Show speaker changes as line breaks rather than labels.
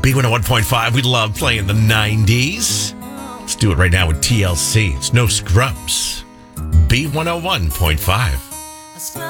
B101.5, we love playing the 90s. Let's do it right now with TLC. It's No Scrubs. B101.5.